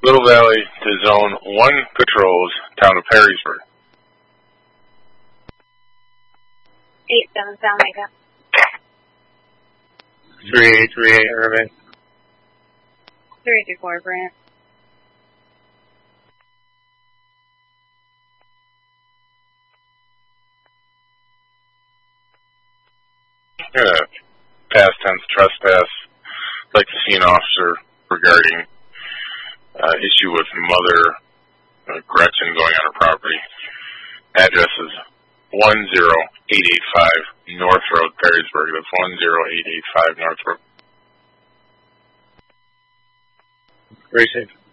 Little Valley to Zone 1 patrols, Town of Perrysburg. 877 Mega. 3838 Irving. 324 Brant. Past tense trespass. I'd like to see an officer regarding issue with Mother Gretchen going on her property. Address is 10885 North Road, Perrysburg. That's 10885 North Road. Precinct